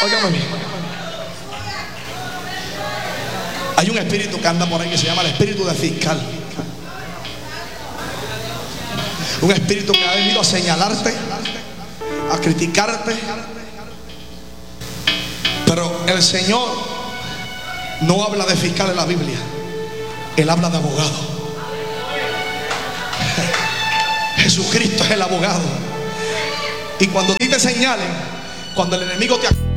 Óigame bien. Hay un espíritu que anda por ahí que se llama el espíritu de fiscal. Un espíritu que ha venido a señalarte, a criticarte. Pero el Señor no habla de fiscal en la Biblia. Él habla de abogado. Jesucristo es el abogado. Y cuando a ti te señalen, cuando el enemigo te